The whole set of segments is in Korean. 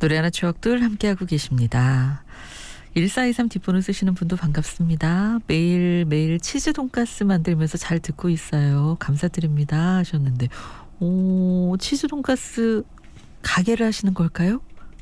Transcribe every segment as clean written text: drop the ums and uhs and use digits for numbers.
노래하는 추억들 함께하고 계십니다. 1423 뒷번호 쓰시는 분도 반갑습니다. 매일매일 치즈 돈가스 만들면서 잘 듣고 있어요. 감사드립니다 하셨는데, 치즈 돈가스 가게를 하시는 걸까요?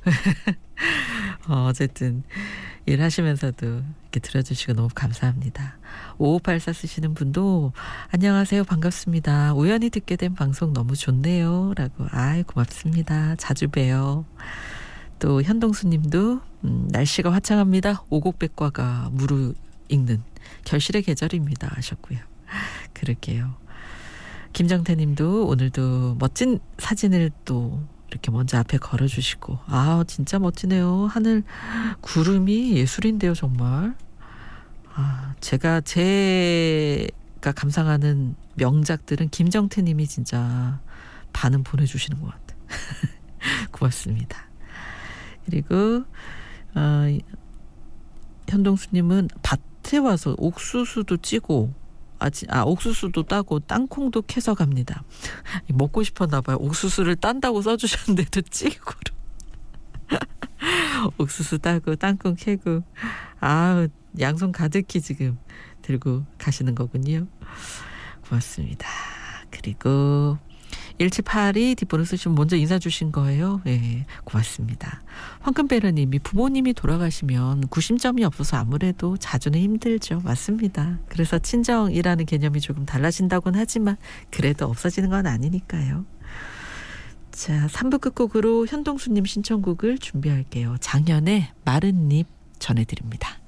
어쨌든 일하시면서도 이렇게 들어주시고 너무 감사합니다. 5584 쓰시는 분도 안녕하세요, 반갑습니다. 우연히 듣게 된 방송 너무 좋네요 라고. 아이, 고맙습니다. 자주 봬요. 또 현동수 님도 날씨가 화창합니다. 오곡백과가 무르익는 결실의 계절입니다 하셨고요. 그럴게요. 김정태 님도 오늘도 멋진 사진을 또 이렇게 먼저 앞에 걸어주시고, 아, 진짜 멋지네요. 하늘 구름이 예술인데요, 정말. 아, 제가 감상하는 명작들은 김정태 님이 진짜 반은 보내주시는 것 같아요. 고맙습니다. 그리고 현동수님은 밭에 와서 옥수수도 찌고 옥수수도 따고 땅콩도 캐서 갑니다. 먹고 싶었나 봐요. 옥수수를 딴다고 써주셨는데도 찌고 옥수수 따고 땅콩 캐고, 양손 가득히 지금 들고 가시는 거군요. 고맙습니다. 그리고 1782 뒷번호 쓰시면 먼저 인사 주신 거예요. 네, 고맙습니다. 황금베러님이 부모님이 돌아가시면 구심점이 없어서 아무래도 자주는 힘들죠. 맞습니다. 그래서 친정이라는 개념이 조금 달라진다고는 하지만 그래도 없어지는 건 아니니까요. 자, 3부 끝곡으로 현동수님 신청곡을 준비할게요. 장현의 마른 잎 전해드립니다.